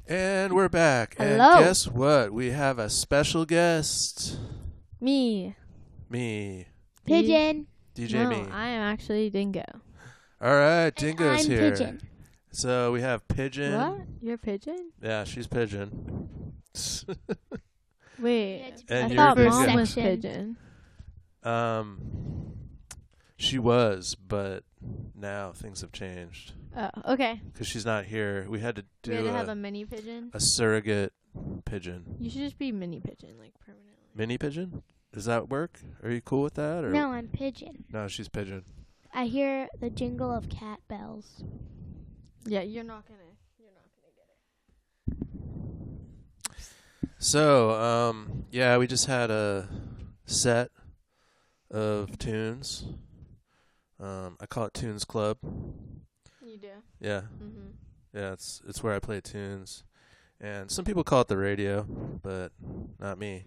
And we're back. Hello. And guess what? We have a special guest. Me. Me. Pigeon. DJ No, Me. I am actually Dingo. All right, Dingo's I'm here. Pigeon. So we have Pigeon. What? You're a pigeon? Yeah, she's Pigeon. Wait. And I you're thought Dingo. Mom was Section. pigeon. She was, but now things have changed. Oh, okay. Because she's not here. We had to We had do to have a mini pigeon. a surrogate pigeon. You should just be mini pigeon, like permanently. Mini pigeon? Does that work? Are you cool with that? Or No, I'm Pigeon. No, she's Pigeon. I hear the jingle of cat bells. Yeah, you're not gonna get it. So, yeah, we just had a set of tunes. I call it Tunes Club. You do. Yeah, Mhm. yeah, it's where I play tunes, and some people call it the radio, but not me.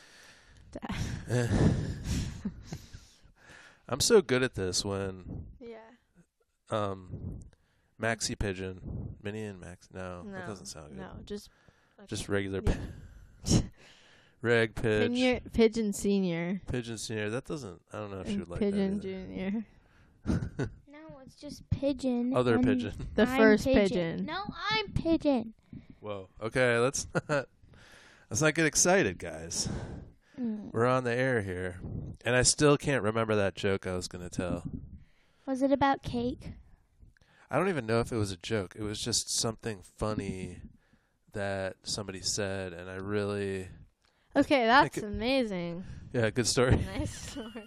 I'm so good at this when Yeah. Maxi Pigeon, Minnie and Max. No, that doesn't sound good. No, just Regular Yeah. Reg Pidge. Pigeon Senior. Pigeon Senior. That doesn't. I don't know if she would like Pigeon that. Junior. No, it's just Pigeon. Other and Pigeon. The I'm first pigeon. No, I'm Pigeon. Whoa. Okay, let's not get excited, guys. We're on the air here, and I still can't remember that joke I was gonna tell. Was it about cake? I don't even know if it was a joke. It was just something funny that somebody said, and I really Okay, that's amazing. yeah, good story. Nice story.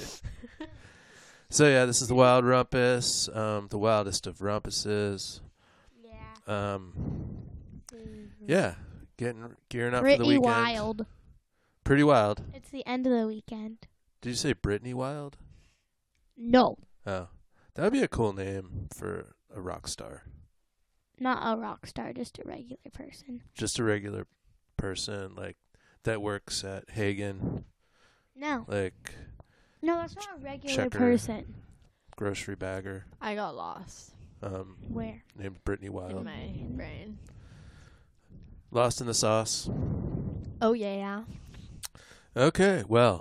So yeah, this is the Wild Rumpus, the wildest of rumpuses. Yeah. Yeah, gearing up for the Pretty weekend. wild. Pretty wild. It's the end of the weekend. Did you say Brittany Wild? No, Oh, that would be a cool name for a rock star. not a rock star, just a regular person. Just a regular person, like that works at Hagen, No, like no, that's not a regular Checker. person. grocery bagger, I got lost Where? named Brittany in Wild. my brain. Lost in the sauce. Oh yeah. Okay, well,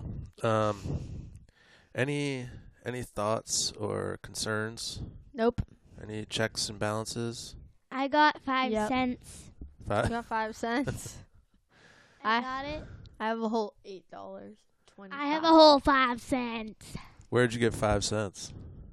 any thoughts or concerns? Nope. Any checks and balances? I got 5 Yep. cents. You 5? got 5 cents. I I- got it. I have a whole $8. 20. I have a whole 5 cents. Where'd you get 5 cents?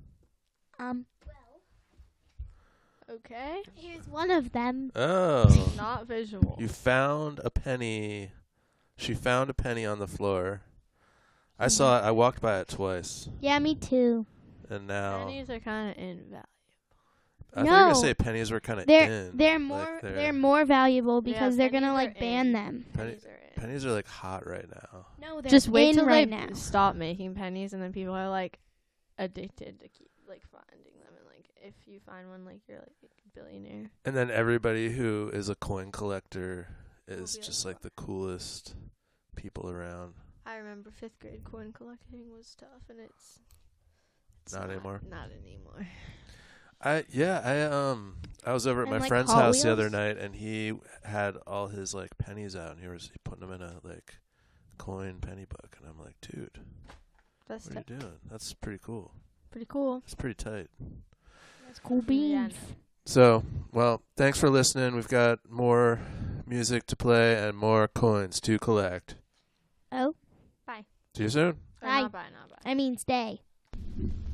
Okay. Here's one of them. Oh, Not visual. you found a penny. She found a penny on the floor. I saw it. I walked by it twice, Yeah, me too. and now Pennies are kind of invaluable. I thought you were gonna No. say pennies were kind of They're in. they're like more they're- they're more valuable Yeah, because they're gonna pennies like are ban in. them. Pennies are in. Pennies are like hot right now. No, they're Just wait in till right they now. stop making pennies, and then people are like addicted to keep like finding them. And like if you find one, like you're like a billionaire. And then everybody who is a coin collector is Will be just like, like the coolest people around. I remember 5th grade coin collecting was tough, and it's Not anymore? Not anymore. I was over at And, my like, friend's Hot house the other Wheels? night, and he had all his like pennies out, and he was putting them in a like coin penny book, and I'm like, dude, That's what are you doing? That's pretty cool. pretty cool. It's pretty tight. That's cool Yeah, beans. So, well, thanks for listening. We've got more music to play and more coins to collect. Oh, See you soon. Or Bye. not bye, not bye. I mean stay.